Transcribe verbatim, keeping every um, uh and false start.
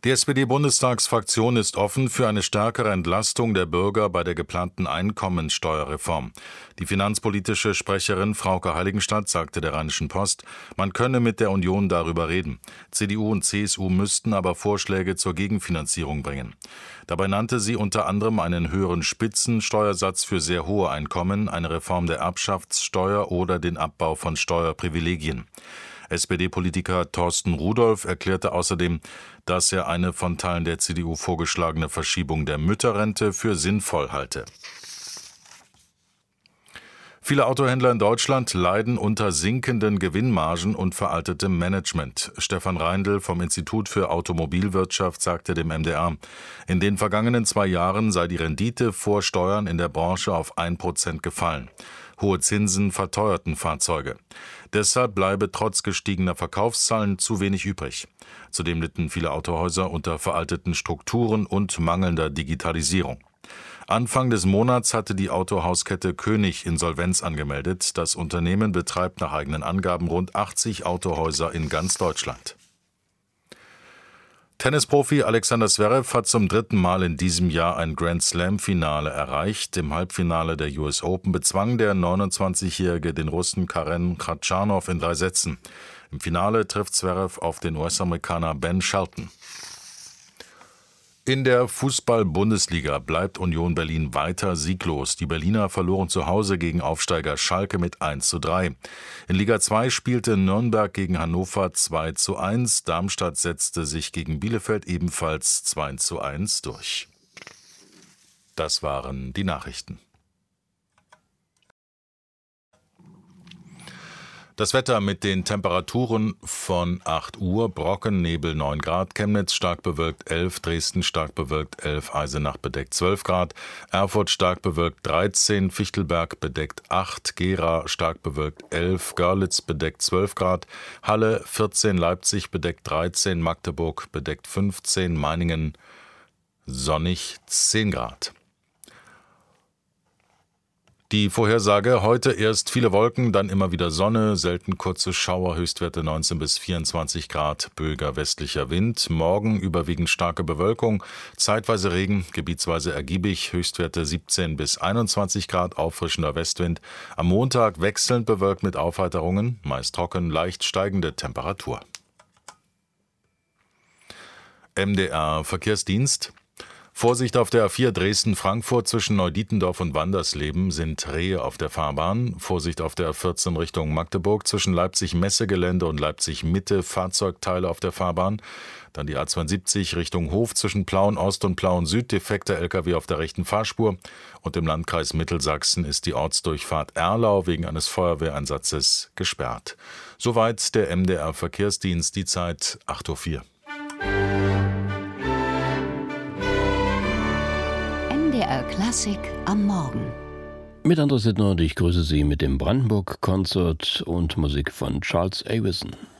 Die S P D-Bundestagsfraktion ist offen für eine stärkere Entlastung der Bürger bei der geplanten Einkommensteuerreform. Die finanzpolitische Sprecherin Frauke Heiligenstadt sagte der Rheinischen Post, man könne mit der Union darüber reden. C D U und C S U müssten aber Vorschläge zur Gegenfinanzierung bringen. Dabei nannte sie unter anderem einen höheren Spitzensteuersatz für sehr hohe Einkommen, eine Reform der Erbschaftssteuer oder den Abbau von Steuerprivilegien. S P D-Politiker Thorsten Rudolph erklärte außerdem, dass er eine von Teilen der C D U vorgeschlagene Verschiebung der Mütterrente für sinnvoll halte. Viele Autohändler in Deutschland leiden unter sinkenden Gewinnmargen und veraltetem Management. Stefan Reindl vom Institut für Automobilwirtschaft sagte dem M D R, in den vergangenen zwei Jahren sei die Rendite vor Steuern in der Branche auf ein Prozent gefallen. Hohe Zinsen verteuerten Fahrzeuge. Deshalb bleibe trotz gestiegener Verkaufszahlen zu wenig übrig. Zudem litten viele Autohäuser unter veralteten Strukturen und mangelnder Digitalisierung. Anfang des Monats hatte die Autohauskette König Insolvenz angemeldet. Das Unternehmen betreibt nach eigenen Angaben rund achtzig Autohäuser in ganz Deutschland. Tennisprofi Alexander Zverev hat zum dritten Mal in diesem Jahr ein Grand-Slam-Finale erreicht. Im Halbfinale der U S Open bezwang der neunundzwanzigjährige den Russen Karen Khachanov in drei Sätzen. Im Finale trifft Zverev auf den U S-Amerikaner Ben Shelton. In der Fußball-Bundesliga bleibt Union Berlin weiter sieglos. Die Berliner verloren zu Hause gegen Aufsteiger Schalke mit eins zu drei. In Liga zwei spielte Nürnberg gegen Hannover zwei zu eins. Darmstadt setzte sich gegen Bielefeld ebenfalls zwei zu eins durch. Das waren die Nachrichten. Das Wetter mit den Temperaturen von acht Uhr, Brocken, Nebel neun Grad, Chemnitz stark bewölkt elf, Dresden stark bewölkt elf, Eisenach bedeckt zwölf Grad, Erfurt stark bewölkt dreizehn, Fichtelberg bedeckt acht, Gera stark bewölkt elf, Görlitz bedeckt zwölf Grad, Halle vierzehn, Leipzig bedeckt dreizehn, Magdeburg bedeckt fünfzehn, Meiningen sonnig zehn Grad. Die Vorhersage: heute erst viele Wolken, dann immer wieder Sonne, selten kurze Schauer, Höchstwerte neunzehn bis vierundzwanzig Grad, böiger westlicher Wind. Morgen überwiegend starke Bewölkung, zeitweise Regen, gebietsweise ergiebig, Höchstwerte siebzehn bis einundzwanzig Grad, auffrischender Westwind. Am Montag wechselnd bewölkt mit Aufheiterungen, meist trocken, leicht steigende Temperatur. M D R Verkehrsdienst. Vorsicht auf der A vier Dresden-Frankfurt zwischen Neudietendorf und Wandersleben sind Rehe auf der Fahrbahn. Vorsicht auf der A vierzehn Richtung Magdeburg zwischen Leipzig-Messegelände und Leipzig-Mitte, Fahrzeugteile auf der Fahrbahn. Dann die A zweiundsiebzig Richtung Hof zwischen Plauen-Ost und Plauen-Süd, defekter L K W auf der rechten Fahrspur. Und im Landkreis Mittelsachsen ist die Ortsdurchfahrt Erlau wegen eines Feuerwehreinsatzes gesperrt. Soweit der M D R Verkehrsdienst, die Zeit acht Uhr vier. M D R Klassik am Morgen. Mit André Sittner und ich grüße Sie mit dem Brandenburg-Konzert und Musik von Charles Avison.